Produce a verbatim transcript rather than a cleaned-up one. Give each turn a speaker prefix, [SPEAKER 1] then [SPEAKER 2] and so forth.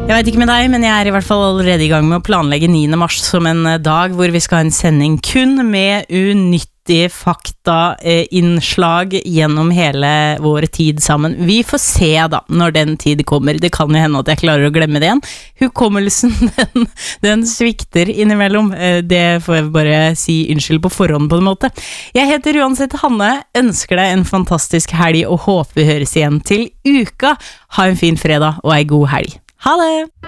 [SPEAKER 1] Jeg vet ikke med deg, men jeg er i hvert fall allerede i gang med å planlegge niende mars som en dag hvor vi skal ha en sending kun med unyttige fakta-innslag gjennom hele vår tid sammen. Vi får se da, når den tid kommer. Det kan jo hende at jeg klarer å glemme det igjen. Hukommelsen, den, den svikter innimellom. Det får jeg bare si unnskyld på forhånd på en måte. Jeg heter uansett Hanne, ønsker deg en fantastisk helg og håper vi høres igjen til uka. Ha en fin fredag og en god helg. Ha det!